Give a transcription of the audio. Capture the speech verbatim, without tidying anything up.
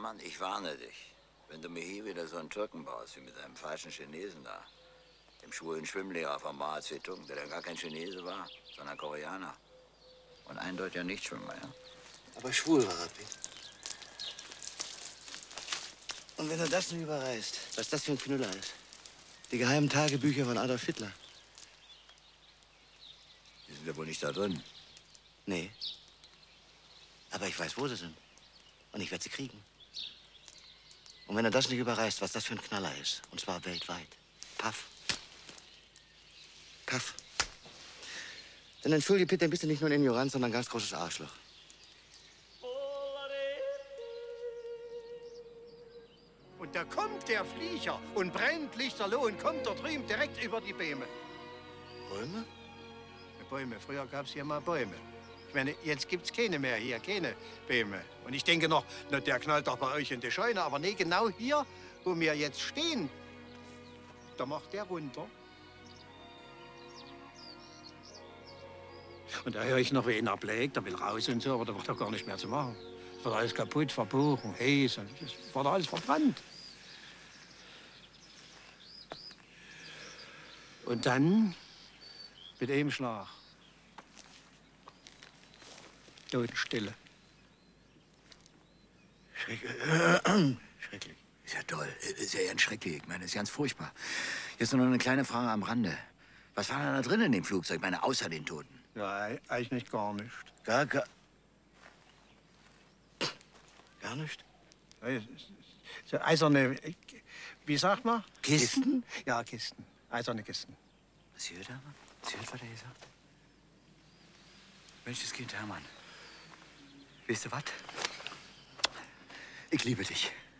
Hermann, ich warne dich. Wenn du mir hier wieder so einen Türken baust, wie mit einem falschen Chinesen da, dem schwulen Schwimmlehrer von Mao Zedong, der dann gar kein Chinese war, sondern Koreaner. Und eindeutiger Nichtschwimmer, ja? Aber schwul war Rappi. Und wenn er das nicht überreißt, was das für ein Knüller ist. Die geheimen Tagebücher von Adolf Hitler. Die sind ja wohl nicht da drin. Nee. Aber ich weiß, wo sie sind. Und ich werde sie kriegen. Und wenn er das nicht überreißt, was das für ein Knaller ist, und zwar weltweit. Paff. Paff. Dann entschuldige bitte, bist du nicht nur ein Ignorant, sondern ein ganz großes Arschloch. Und da kommt der Flieger und brennt lichterloh und kommt da drüben direkt über die Bäume. Bäume? Bäume. Früher gab es hier mal Bäume. Ich meine, jetzt gibt's keine mehr hier, keine Bäume. Und ich denke noch, na, der knallt doch bei euch in die Scheune. Aber nee, genau hier, wo wir jetzt stehen, da macht der runter. Und da höre ich noch, wie einer blägt, der will raus und so, aber da war doch gar nicht mehr zu machen. Es war alles kaputt, verbogen, heiß, und es war da alles verbrannt. Und dann mit einem Schlag. Totenstille. Schrecklich. Schrecklich. Ist ja toll. Ist ja ganz schrecklich. Ich meine, ist ganz furchtbar. Jetzt nur noch eine kleine Frage am Rande. Was war denn da drin in dem Flugzeug? Ich meine, außer den Toten. Ja, eigentlich gar nicht. Gar, gar... Gar nicht? So eiserne, wie sagt man? Kisten? Ja, Kisten. Eiserne Kisten. Was hört er? Was hört, was er gesagt? Mensch, das Kind Hermann. Weißt du was? Ich liebe dich.